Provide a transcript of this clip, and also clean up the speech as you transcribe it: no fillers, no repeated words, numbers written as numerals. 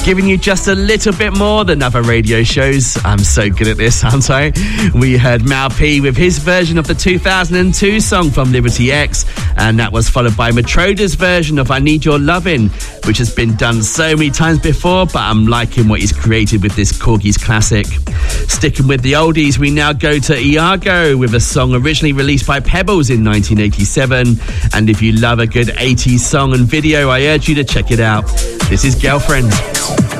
giving you just a little bit more than other radio shows. I'm so good at this, aren't I? We heard Mal P with his version of the 2002 song from Liberty X, and that was followed by Matroda's version of I Need Your Lovin', which has been done so many times before, but I'm liking what he's created with this Corgis classic. Sticking with the oldies, we now go to Iago with a song originally released by Pebbles in 1987, and if you love a good 80s song and video, I urge you to check it out. This is Girlfriend.